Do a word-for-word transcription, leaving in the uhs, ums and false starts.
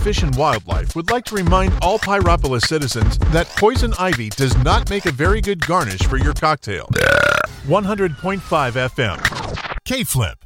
Fish and Wildlife would like to remind all Pyropolis citizens that poison ivy does not make a very good garnish for your cocktail. one hundred point five F M. K-Flip.